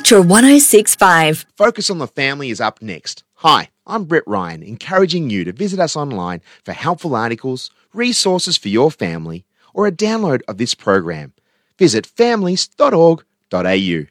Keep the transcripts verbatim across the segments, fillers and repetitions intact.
Culture one oh six point five. Focus on the Family is up next. Hi, I'm Brett Ryan, encouraging you to visit us online for helpful articles, resources for your family, or a download of this program. Visit families dot org dot a u.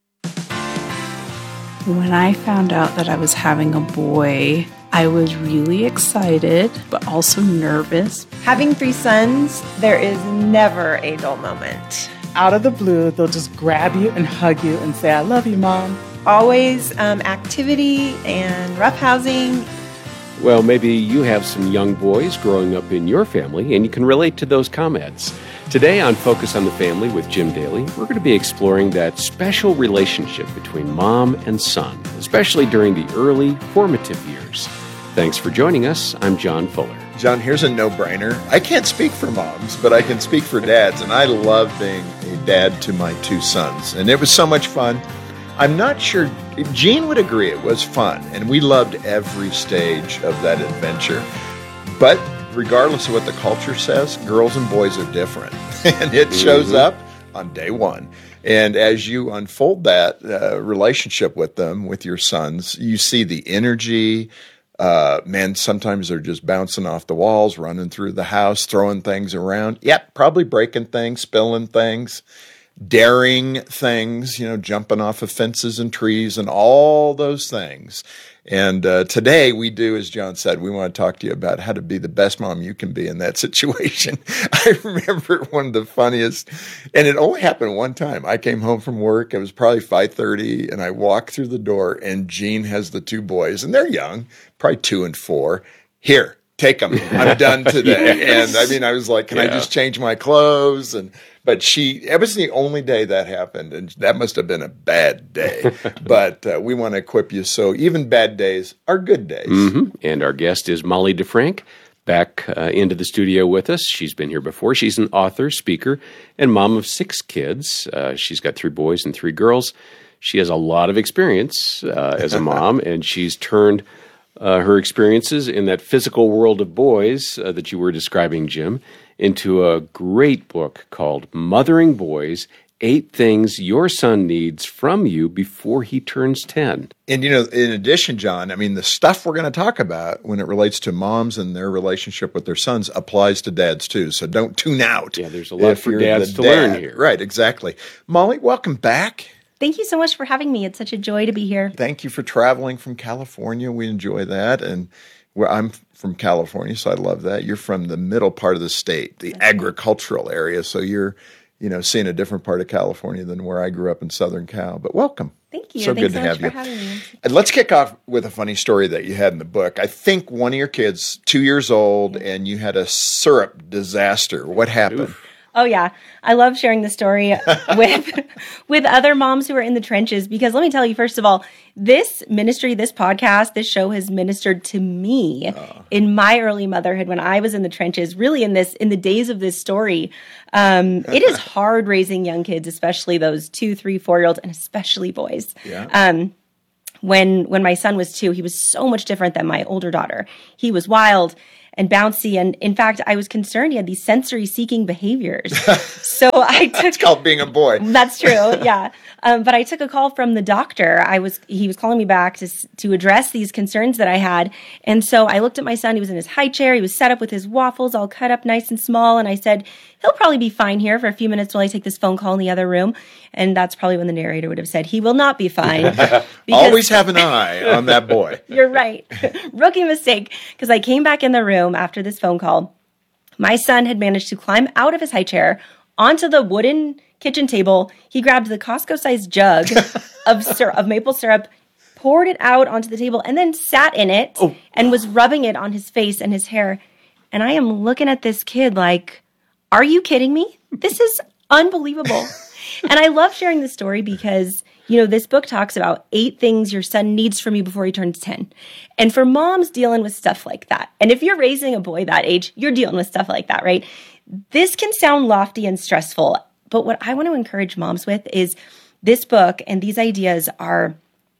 When I found out that I was having a boy, I was really excited, but also nervous. Having three sons, there is never a dull moment. Out of the blue, they'll just grab you and hug you and say, I love you, Mom. Always um, activity and roughhousing. Well, maybe you have some young boys growing up in your family, and you can relate to those comments. Today on Focus on the Family with Jim Daly, we're going to be exploring that special relationship between mom and son, especially during the early formative years. Thanks for joining us. I'm John Fuller. John, here's a no-brainer. I can't speak for moms, but I can speak for dads, and I love being a dad to my two sons. And it was so much fun. I'm not sure, Gene would agree it was fun, and we loved every stage of that adventure. But regardless of what the culture says, girls and boys are different, and it shows mm-hmm. up on day one. And as you unfold that uh, relationship with them, with your sons, you see the energy. Uh, man, sometimes they're just bouncing off the walls, running through the house, throwing things around. Yep, probably breaking things, spilling things, daring things, you know, jumping off of fences and trees and all those things. And uh, today we do, as John said, we want to talk to you about how to be the best mom you can be in that situation. I remember one of the funniest, and it only happened one time. I came home from work. It was probably five thirty, and I walk through the door, and Gene has the two boys, and they're young, probably two and four. Here, take them. I'm done today. Yes. And I mean, I was like, can yeah. I just change my clothes? And But she, it was the only day that happened, and that must have been a bad day. But uh, we want to equip you so even bad days are good days. Mm-hmm. And our guest is Molly DeFrank, back uh, into the studio with us. She's been here before. She's an author, speaker, and mom of six kids. Uh, she's got three boys and three girls. She has a lot of experience uh, as a mom, and she's turned uh, her experiences in that physical world of boys uh, that you were describing, Jim, into a great book called Mothering Boys, Eight Things Your Son Needs from You Before He Turns ten. And, you know, in addition, John, I mean, the stuff we're going to talk about when it relates to moms and their relationship with their sons applies to dads, too. So don't tune out. Yeah, there's a lot for dads to dad. learn here. Right, exactly. Molly, welcome back. Thank you so much for having me. It's such a joy to be here. Thank you for traveling from California. We enjoy that. And where I'm from California, so I love that. You're from the middle part of the state, the agricultural area, so you're, you know, seeing a different part of California than where I grew up in Southern Cal. But welcome. Thank you. So Thanks good so to have much you. for having me. And let's kick off with a funny story that you had in the book. I think one of your kids, two years old, and you had a syrup disaster. What happened? Oof. Oh, yeah. I love sharing the story with with other moms who are in the trenches, because let me tell you, first of all, this ministry, this podcast, this show has ministered to me uh. in my early motherhood when I was in the trenches, really in this, in the days of this story. Um, it is hard raising young kids, especially those two, three, four-year-olds, and especially boys. Yeah. Um, when, when my son was two, he was so much different than my older daughter. He was wild and bouncy. And in fact, I was concerned he had these sensory seeking behaviors. So I took— It's called being a boy. That's true. Yeah. Um, but I took a call from the doctor. I was, he was calling me back to, to address these concerns that I had. And so I looked at my son. He was in his high chair. He was set up with his waffles all cut up nice and small. And I said, he'll probably be fine here for a few minutes while I take this phone call in the other room. And that's probably when the narrator would have said, he will not be fine. Always have an eye on that boy. You're right. Rookie mistake. Because I came back in the room after this phone call. My son had managed to climb out of his high chair onto the wooden kitchen table. He grabbed the Costco-sized jug of syrup, of maple syrup, poured it out onto the table, and then sat in it oh. and was rubbing it on his face and his hair. And I am looking at this kid like, are you kidding me? This is unbelievable. And I love sharing this story because, you know, this book talks about eight things your son needs from you before he turns ten. And for moms dealing with stuff like that, and if you're raising a boy that age, you're dealing with stuff like that, right? This can sound lofty and stressful, but what I want to encourage moms with is this book and these ideas are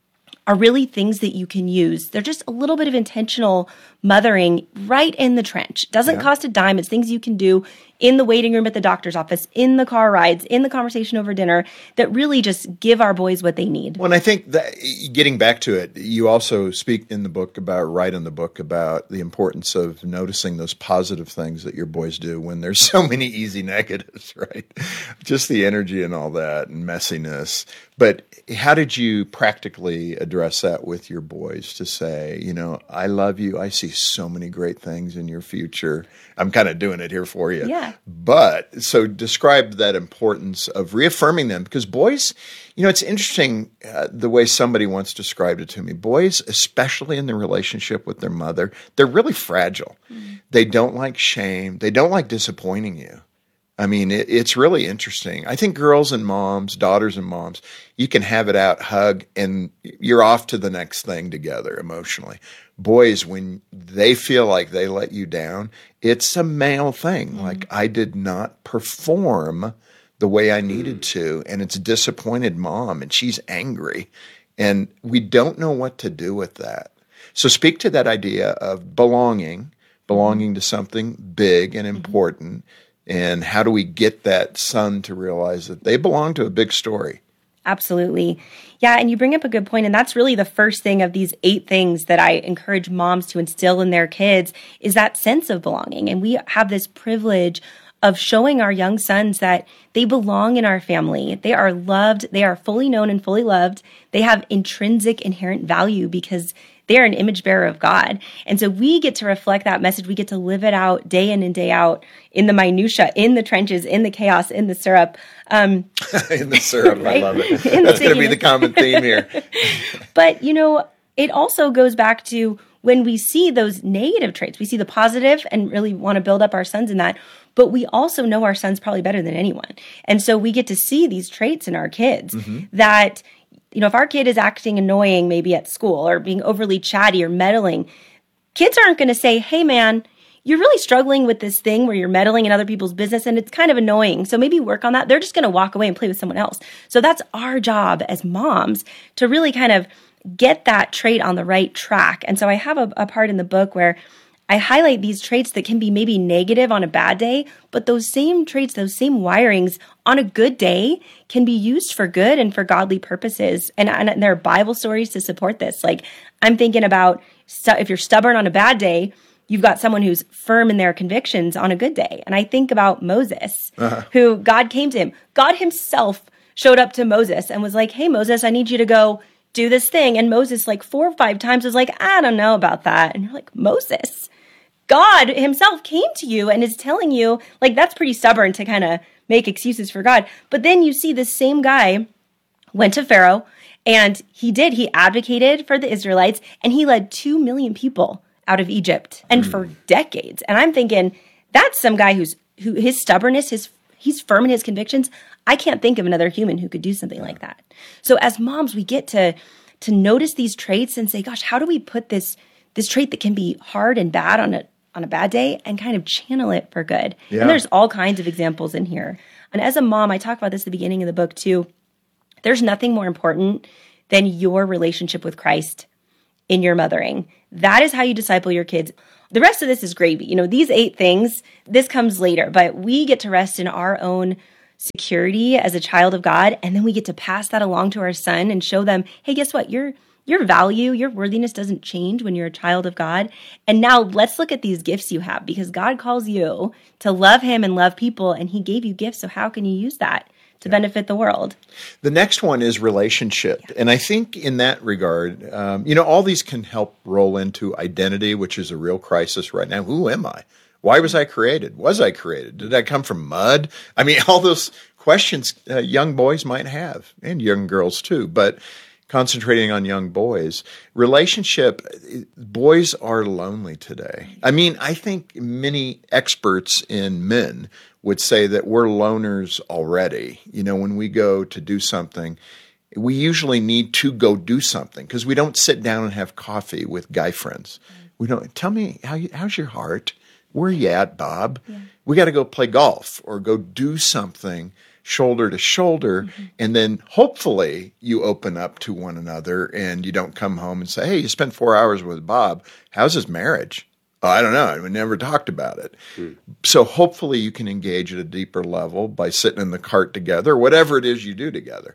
are really things that you can use. They're just a little bit of intentional mothering right in the trench. Doesn't Yeah. cost a dime. It's things you can do in the waiting room at the doctor's office, in the car rides, in the conversation over dinner that really just give our boys what they need. Well, and I think that getting back to it, you also speak in the book about, write in the book about the importance of noticing those positive things that your boys do when there's so many easy negatives, right? Just the energy and all that and messiness. But how did you practically address that with your boys to say, you know, I love you. I see so many great things in your future. I'm kind of doing it here for you. Yeah. But so describe that importance of reaffirming them, because boys, you know, it's interesting uh, the way somebody once described it to me. Boys, especially in their relationship with their mother, they're really fragile. Mm-hmm. They don't like shame. They don't like disappointing you. I mean, it, it's really interesting. I think girls and moms, daughters and moms, you can have it out, hug, and you're off to the next thing together emotionally. Boys, when they feel like they let you down, it's a male thing. Mm-hmm. Like, I did not perform the way I needed to, and it's a disappointed mom, and she's angry, and we don't know what to do with that. So speak to that idea of belonging, belonging to something big and important, mm-hmm. and how do we get that son to realize that they belong to a big story? Absolutely. Yeah, and you bring up a good point, and that's really the first thing of these eight things that I encourage moms to instill in their kids is that sense of belonging. And we have this privilege of showing our young sons that they belong in our family. They are loved. They are fully known and fully loved. They have intrinsic inherent value because they are an image bearer of God. And so we get to reflect that message. We get to live it out day in and day out in the minutia, in the trenches, in the chaos, in the syrup. Um, in the syrup, right? I love it. In That's the- going to be the common theme here. But, you know, it also goes back to when we see those negative traits, we see the positive and really want to build up our sons in that. But we also know our sons probably better than anyone. And so we get to see these traits in our kids mm-hmm. that, you know, if our kid is acting annoying maybe at school or being overly chatty or meddling, kids aren't going to say, hey, man, you're really struggling with this thing where you're meddling in other people's business and it's kind of annoying. So maybe work on that. They're just going to walk away and play with someone else. So that's our job as moms to really kind of get that trait on the right track. And so I have a, a part in the book where I highlight these traits that can be maybe negative on a bad day, but those same traits, those same wirings on a good day can be used for good and for godly purposes. And, and there are Bible stories to support this. Like I'm thinking about stu- if you're stubborn on a bad day, you've got someone who's firm in their convictions on a good day. And I think about Moses, uh-huh. who God came to him. God himself showed up to Moses and was like, hey, Moses, I need you to go do this thing. And Moses like four or five times was like, I don't know about that. And you're like, Moses, God himself came to you and is telling you, like, that's pretty stubborn to kind of make excuses for God. But then you see this same guy went to Pharaoh and he did, he advocated for the Israelites and he led two million people out of Egypt and mm. for decades. And I'm thinking that's some guy who's, who his stubbornness, his, he's firm in his convictions. I can't think of another human who could do something like that. So as moms, we get to, to notice these traits and say, gosh, how do we put this, this trait that can be hard and bad on a, on a bad day and kind of channel it for good. Yeah. And there's all kinds of examples in here. And as a mom, I talk about this at the beginning of the book too. There's nothing more important than your relationship with Christ in your mothering. That is how you disciple your kids. The rest of this is gravy. You know, these eight things, this comes later, but we get to rest in our own security as a child of God. And then we get to pass that along to our son and show them, hey, guess what? You're Your value, your worthiness doesn't change when you're a child of God. And now let's look at these gifts you have because God calls you to love him and love people and he gave you gifts. So how can you use that to benefit the world? The next one is relationship. Yeah. And I think in that regard, um, you know, all these can help roll into identity, which is a real crisis right now. Who am I? Why was I created? Was I created? Did I come from mud? I mean, all those questions uh, young boys might have and young girls too. But concentrating on young boys, relationship, boys are lonely today. I mean, I think many experts in men would say that we're loners already. You know, when we go to do something, we usually need to go do something because we don't sit down and have coffee with guy friends. We don't, tell me, how you, how's your heart? Where are you at, Bob? Yeah. We got to go play golf or go do something shoulder to shoulder. Mm-hmm. And then hopefully you open up to one another and you don't come home and say, hey, you spent four hours with Bob. How's his marriage? Oh, I don't know. We never talked about it. Mm. So hopefully you can engage at a deeper level by sitting in the cart together, whatever it is you do together.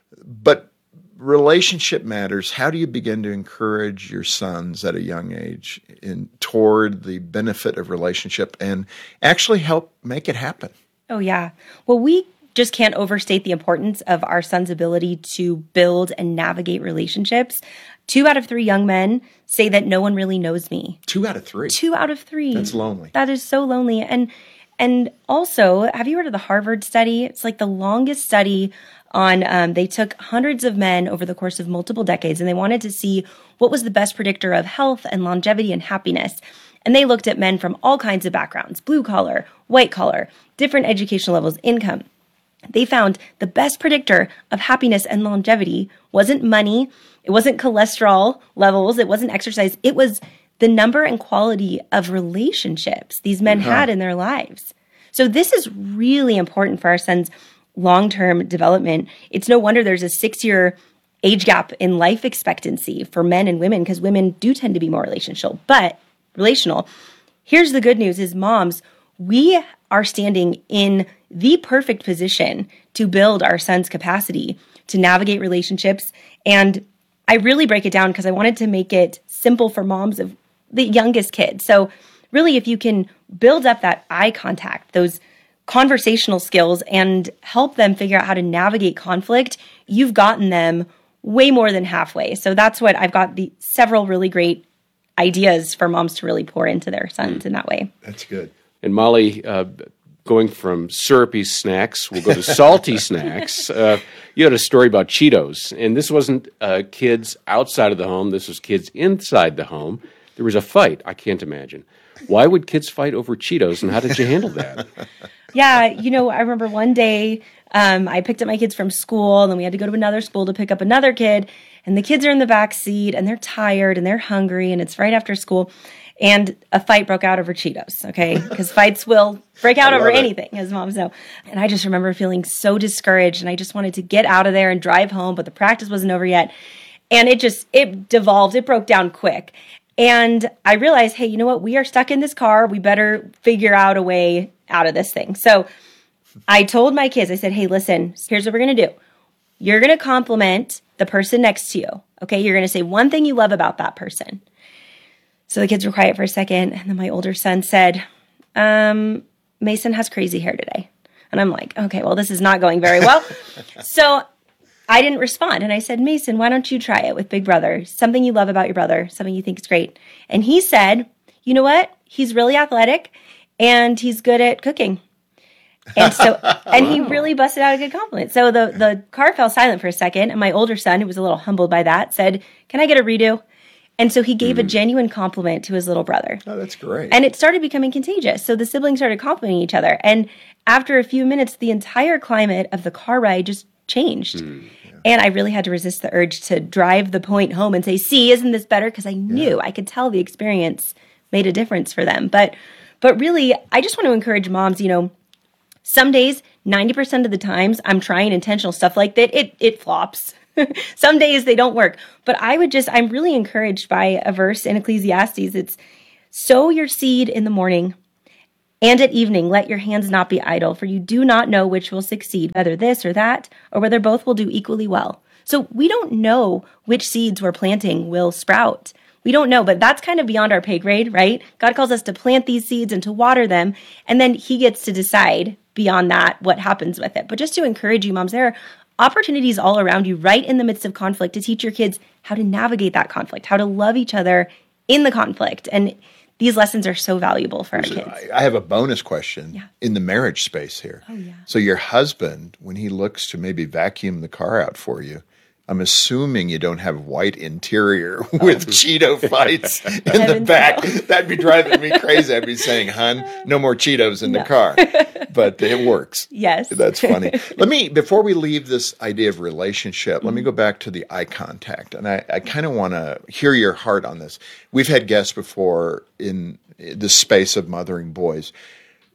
But relationship matters. How do you begin to encourage your sons at a young age in toward the benefit of relationship and actually help make it happen? Oh, yeah. Well, we just can't overstate the importance of our son's ability to build and navigate relationships. Two out of three young men say that no one really knows me. Two out of three? Two out of three. That's lonely. That is so lonely. And and also, have you heard of the Harvard study? It's like the longest study on, um, they took hundreds of men over the course of multiple decades, and they wanted to see what was the best predictor of health and longevity and happiness. And they looked at men from all kinds of backgrounds, blue collar, white collar, different educational levels, income. They found the best predictor of happiness and longevity wasn't money, it wasn't cholesterol levels, it wasn't exercise, it was the number and quality of relationships these men uh-huh. had in their lives. So this is really important for our sons' long-term development. It's no wonder there's a six-year age gap in life expectancy for men and women, because women do tend to be more relational. But relational, here's the good news is moms, we are standing in the perfect position to build our son's capacity to navigate relationships. And I really break it down because I wanted to make it simple for moms of the youngest kids. So really, if you can build up that eye contact, those conversational skills, and help them figure out how to navigate conflict, you've gotten them way more than halfway. So that's what I've got the several really great ideas for moms to really pour into their sons mm. in that way. That's good. And Molly, uh, going from syrupy snacks, we'll go to salty snacks. Uh, you had a story about Cheetos, and this wasn't uh, kids outside of the home. This was kids inside the home. There was a fight. I can't imagine. Why would kids fight over Cheetos, and how did you handle that? Yeah, you know, I remember one day um, I picked up my kids from school, and then we had to go to another school to pick up another kid, and the kids are in the back seat, and they're tired, and they're hungry, and it's right after school, and a fight broke out over Cheetos, okay? Because fights will break out over it. anything, as moms know. And I just remember feeling so discouraged, and I just wanted to get out of there and drive home, but the practice wasn't over yet. And it just, it devolved, it broke down quick. And I realized, hey, you know what? We are stuck in this car. We better figure out a way out of this thing. So I told my kids, I said, hey, listen, here's what we're going to do. You're going to compliment the person next to you, okay? You're going to say one thing you love about that person. So the kids were quiet for a second, and then my older son said, um, Mason has crazy hair today. And I'm like, okay, well, this is not going very well. So I didn't respond. And I said, Mason, why don't you try it with Big Brother? Something you love about your brother, something you think is great. And he said, you know what? He's really athletic, and he's good at cooking. And so, and he really busted out a good compliment. So the, the car fell silent for a second, and my older son, who was a little humbled by that, said, can I get a redo? And so he gave mm. a genuine compliment to his little brother. Oh, that's great. And it started becoming contagious. So the siblings started complimenting each other. And after a few minutes, the entire climate of the car ride just changed. Mm, yeah. And I really had to resist the urge to drive the point home and say, see, isn't this better? Because I knew, yeah. I could tell the experience made a difference for them. But but really, I just want to encourage moms, you know, some days, ninety percent of the times, I'm trying intentional stuff like that. It it flops. Some days they don't work. But I would just, I'm really encouraged by a verse in Ecclesiastes. It's, sow your seed in the morning, and at evening let your hands not be idle, for you do not know which will succeed, whether this or that, or whether both will do equally well. So we don't know which seeds we're planting will sprout. We don't know, but that's kind of beyond our pay grade, right? God calls us to plant these seeds and to water them, and then he gets to decide beyond that what happens with it. But just to encourage you, moms, there are opportunities all around you right in the midst of conflict to teach your kids how to navigate that conflict, how to love each other in the conflict. And these lessons are so valuable for our so kids. I have a bonus question yeah. in the marriage space here. Oh, yeah. So your husband, when he looks to maybe vacuum the car out for you, I'm assuming you don't have white interior with oh. Cheeto fights in the back. No. That'd be driving me crazy. I'd be saying, hun, no more Cheetos in no. the car. But it works. Yes. That's funny. Let me, before we leave this idea of relationship, mm-hmm. let me go back to the eye contact. And I, I kind of want to hear your heart on this. We've had guests before in the space of mothering boys.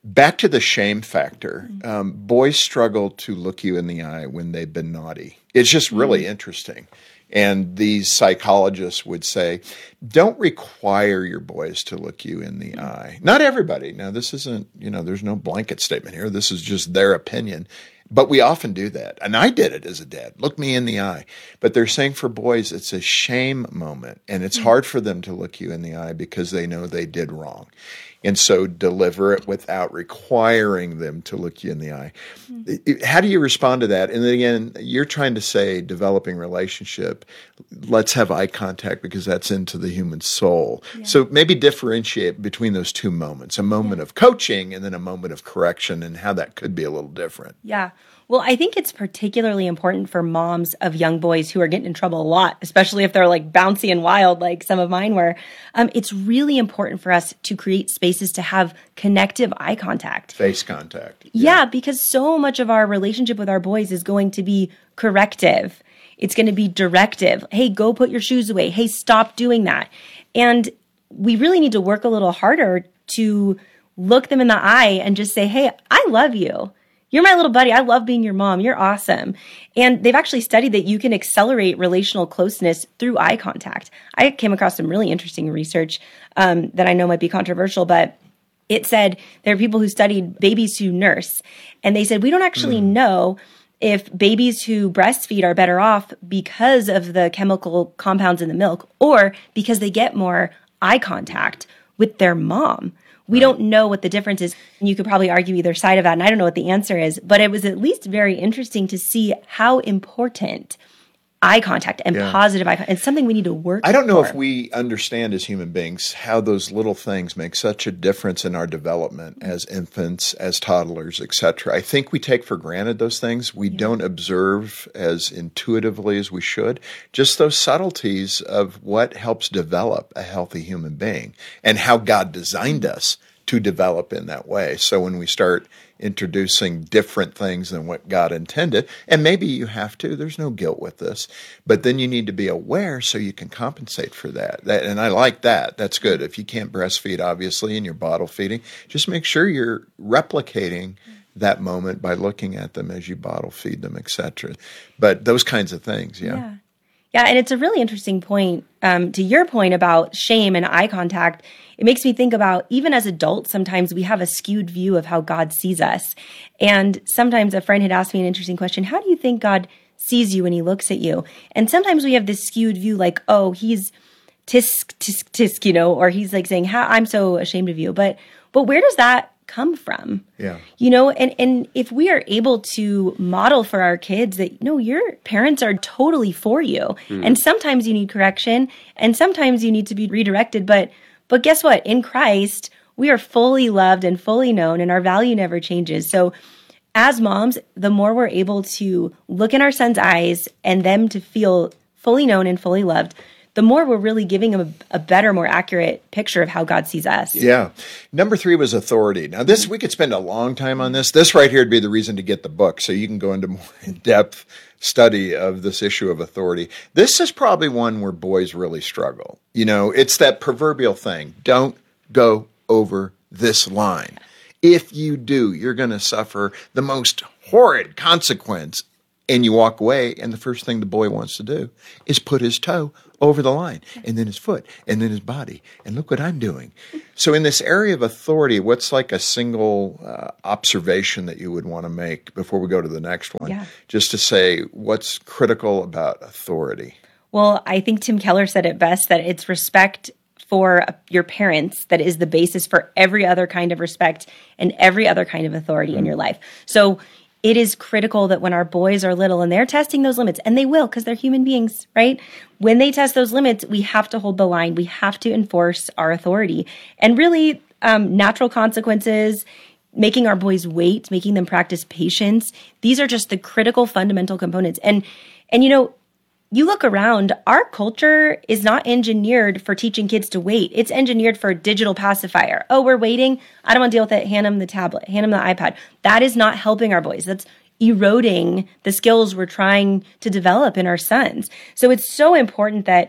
Back to the shame factor. Um, boys struggle to look you in the eye when they've been naughty. It's just really interesting. And these psychologists would say, don't require your boys to look you in the eye. Not everybody. Now, this isn't, you know, there's no blanket statement here. This is just their opinion. But we often do that. And I did it as a dad. Look me in the eye. But they're saying for boys, it's a shame moment. And it's hard for them to look you in the eye because they know they did wrong. And so deliver it without requiring them to look you in the eye. Mm-hmm. How do you respond to that? And then again, you're trying to say developing relationship, let's have eye contact because that's into the human soul. Yeah. So maybe differentiate between those two moments, a moment yeah. of coaching and then a moment of correction, and how that could be a little different. Yeah. Well, I think it's particularly important for moms of young boys who are getting in trouble a lot, especially if they're like bouncy and wild like some of mine were. Um, it's really important for us to create spaces to have connective eye contact. Face contact. Yeah. yeah, because so much of our relationship with our boys is going to be corrective. It's going to be directive. Hey, go put your shoes away. Hey, stop doing that. And we really need to work a little harder to look them in the eye and just say, hey, I love you. You're my little buddy. I love being your mom. You're awesome. And they've actually studied that you can accelerate relational closeness through eye contact. I came across some really interesting research um, that I know might be controversial, but it said there are people who studied babies who nurse, and they said we don't actually mm. know if babies who breastfeed are better off because of the chemical compounds in the milk or because they get more eye contact with their mom. We don't know what the difference is. And you could probably argue either side of that, and I don't know what the answer is, but it was at least very interesting to see how important eye contact and yeah. positive eye contact, it's something we need to work I don't know for. if we understand as human beings how those little things make such a difference in our development as infants, as toddlers, et cetera. I think we take for granted those things. We yeah. don't observe as intuitively as we should. Just those subtleties of what helps develop a healthy human being and how God designed us to develop in that way. So when we start introducing different things than what God intended, and maybe you have to, there's no guilt with this, but then you need to be aware so you can compensate for that. that and I like that. That's good. If you can't breastfeed, obviously, and you're bottle feeding, just make sure you're replicating that moment by looking at them as you bottle feed them, et cetera. But those kinds of things, yeah. Yeah, yeah and it's a really interesting point. Um, to your point about shame and eye contact, it makes me think about, even as adults, sometimes we have a skewed view of how God sees us. And sometimes a friend had asked me an interesting question, how do you think God sees you when he looks at you? And sometimes we have this skewed view like, oh, he's tisk, tisk, tisk, you know, or he's like saying, how, I'm so ashamed of you. But but where does that come from? Yeah. You know, and, and if we are able to model for our kids that, no, your parents are totally for you. Mm. And sometimes you need correction and sometimes you need to be redirected. But But guess what? In Christ, we are fully loved and fully known, and our value never changes. So as moms, the more we're able to look in our son's eyes and them to feel fully known and fully loved, the more we're really giving them a, a better, more accurate picture of how God sees us. Yeah. Number three was authority. Now, this, we could spend a long time on this. This right here would be the reason to get the book, so you can go into more in-depth study of this issue of authority. This is probably one where boys really struggle. You know, it's that proverbial thing. Don't go over this line. If you do, you're going to suffer the most horrid consequence. And you walk away, and the first thing the boy wants to do is put his toe over the line, and then his foot, and then his body. And look what I'm doing. So in this area of authority, what's like a single uh, observation that you would want to make before we go to the next one? Yeah. Just to say what's critical about authority. Well, I think Tim Keller said it best, that it's respect for your parents that is the basis for every other kind of respect and every other kind of authority mm-hmm. in your life. So it is critical that when our boys are little and they're testing those limits, and they will because they're human beings, right? When they test those limits, we have to hold the line. We have to enforce our authority. And really, um, natural consequences, making our boys wait, making them practice patience, these are just the critical fundamental components. And, and you know, you look around, our culture is not engineered for teaching kids to wait. It's engineered for digital pacifier. Oh, we're waiting. I don't want to deal with it. Hand them the tablet. Hand them the iPad. That is not helping our boys. That's eroding the skills we're trying to develop in our sons. So it's so important that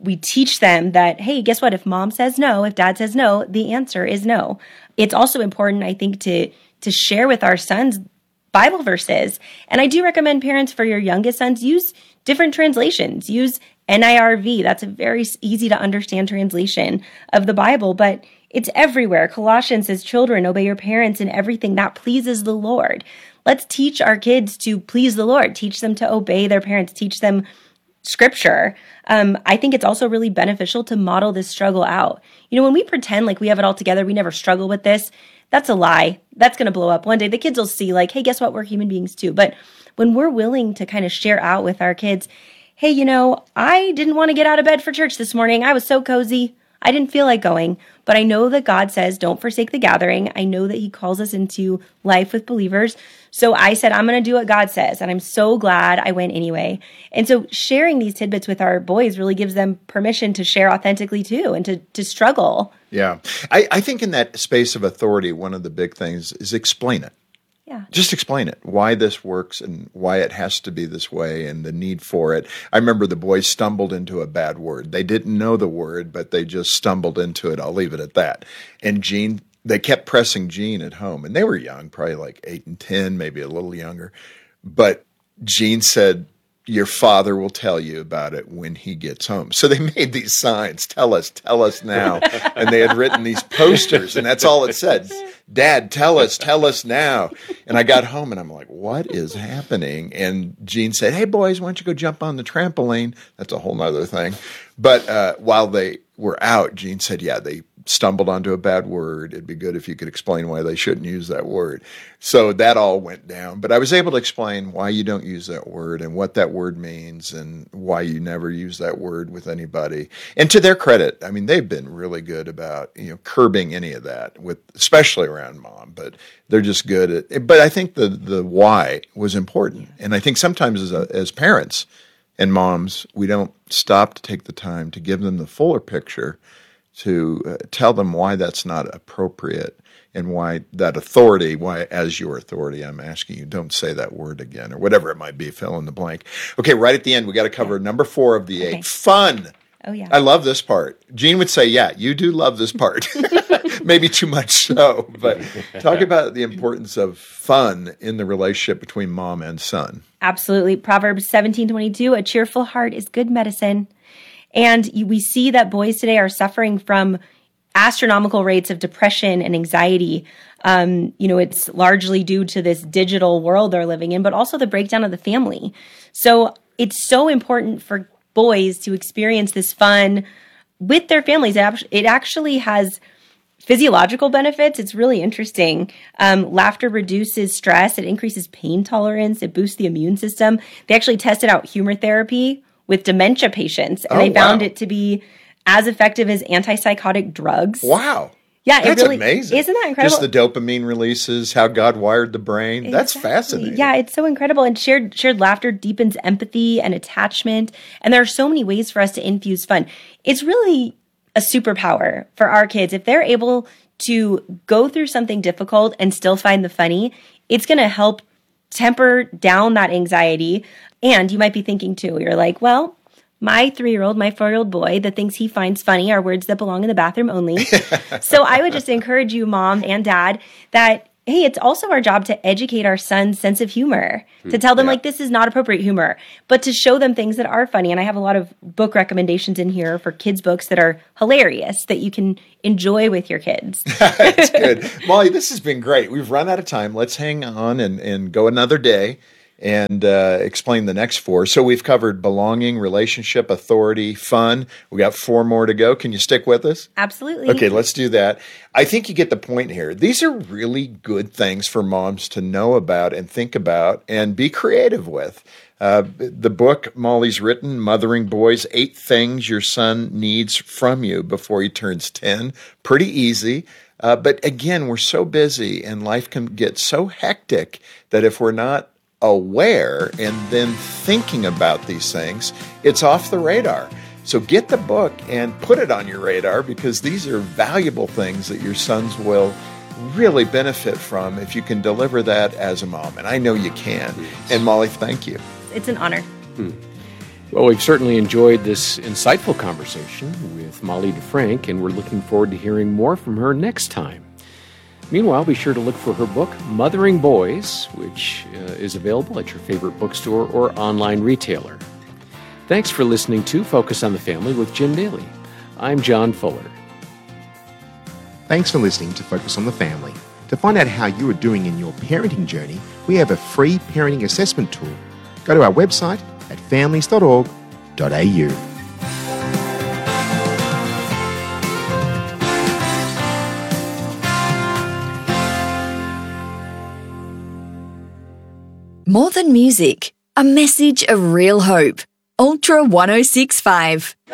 we teach them that, hey, guess what? If mom says no, if dad says no, the answer is no. It's also important, I think, to to share with our sons Bible verses. And I do recommend parents for your youngest sons use different translations. Use N I R V. That's a very easy to understand translation of the Bible, but it's everywhere. Colossians says, children, obey your parents in everything that pleases the Lord. Let's teach our kids to please the Lord. Teach them to obey their parents. Teach them scripture. Um, I think it's also really beneficial to model this struggle out. You know, when we pretend like we have it all together, we never struggle with this, that's a lie. That's going to blow up one day. The kids will see like, hey, guess what? We're human beings too. But when we're willing to kind of share out with our kids, hey, you know, I didn't want to get out of bed for church this morning. I was so cozy. I didn't feel like going, but I know that God says, don't forsake the gathering. I know that he calls us into life with believers. So I said, I'm going to do what God says. And I'm so glad I went anyway. And so sharing these tidbits with our boys really gives them permission to share authentically too, and to, to struggle. Yeah. I, I think in that space of authority, one of the big things is explain it. Yeah. Just explain it, why this works and why it has to be this way and the need for it. I remember the boys stumbled into a bad word. They didn't know the word, but they just stumbled into it. I'll leave it at that. And Jean, they kept pressing Jean at home. And they were young, probably like eight and ten, maybe a little younger. But Jean said, your father will tell you about it when he gets home. So they made these signs, tell us, tell us now. And they had written these posters, and that's all it said. Dad, tell us, tell us now. And I got home, and I'm like, what is happening? And Jean said, hey, boys, why don't you go jump on the trampoline? That's a whole nother thing. But uh, while they were out, Jean said, yeah, they stumbled onto a bad word. It'd be good if you could explain why they shouldn't use that word. So that all went down. But I was able to explain why you don't use that word and what that word means and why you never use that word with anybody. And to their credit, I mean, they've been really good about, you know, curbing any of that, with especially around mom. But they're just good at it. But I think the the why was important. And I think sometimes as a, as parents and moms, we don't stop to take the time to give them the fuller picture, to uh, tell them why that's not appropriate and why that authority, why as your authority, I'm asking you, don't say that word again, or whatever it might be, fill in the blank. Okay, right at the end, we got to cover number four of the eight, Okay. fun. Oh, yeah. I love this part. Jean would say, yeah, you do love this part. Maybe too much so, but talk about the importance of fun in the relationship between mom and son. Absolutely. Proverbs seventeen twenty-two, a cheerful heart is good medicine. And you, we see that boys today are suffering from astronomical rates of depression and anxiety. Um, you know, it's largely due to this digital world they're living in, but also the breakdown of the family. So it's so important for boys to experience this fun with their families. It, act- it actually has physiological benefits. It's really interesting. Um, laughter reduces stress. It increases pain tolerance. It boosts the immune system. They actually tested out humor therapy with dementia patients, and Oh, they found wow. it to be as effective as antipsychotic drugs. Wow. Yeah, it That's really amazing. Isn't that incredible? Just the dopamine releases, how God wired the brain. That's Exactly. fascinating. Yeah, it's so incredible. And shared shared laughter deepens empathy and attachment. And there are so many ways for us to infuse fun. It's really a superpower for our kids. If they're able to go through something difficult and still find the funny, it's going to help temper down that anxiety. And you might be thinking too, you're like, well, my three-year-old, my four-year-old boy, the things he finds funny are words that belong in the bathroom only. So I would just encourage you, mom and dad, that, hey, it's also our job to educate our son's sense of humor, to tell them, Yeah. like, this is not appropriate humor, but to show them things that are funny. And I have a lot of book recommendations in here for kids' books that are hilarious that you can enjoy with your kids. That's good. Molly, this has been great. We've run out of time. Let's hang on and, and go another day and uh, explain the next four. So we've covered belonging, relationship, authority, fun. We got four more to go. Can you stick with us? Absolutely. Okay, let's do that. I think you get the point here. These are really good things for moms to know about and think about and be creative with. Uh, the book Molly's written, Mothering Boys, Eight Things Your Son Needs From You Before He Turns ten. Pretty easy. Uh, but again, we're so busy and life can get so hectic that if we're not aware and then thinking about these things, it's off the radar. So get the book and put it on your radar, because these are valuable things that your sons will really benefit from if you can deliver that as a mom. And I know you can. And Molly, thank you. It's an honor. Well, we've certainly enjoyed this insightful conversation with Molly DeFrank, and we're looking forward to hearing more from her next time. Meanwhile, be sure to look for her book, Mothering Boys, which uh, is available at your favorite bookstore or online retailer. Thanks for listening to Focus on the Family with Jim Daly. I'm John Fuller. Thanks for listening to Focus on the Family. To find out how you are doing in your parenting journey, we have a free parenting assessment tool. Go to our website at families dot org dot a u. More than music, a message of real hope. Ultra one oh six point five.